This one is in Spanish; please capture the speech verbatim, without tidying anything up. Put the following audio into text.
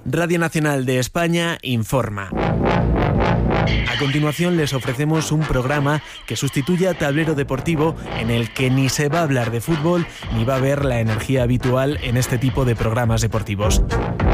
Radio Nacional de España informa. A continuación les ofrecemos un programa que sustituye a Tablero Deportivo, en el que ni se va a hablar de fútbol ni va a haber la energía habitual en este tipo de programas deportivos.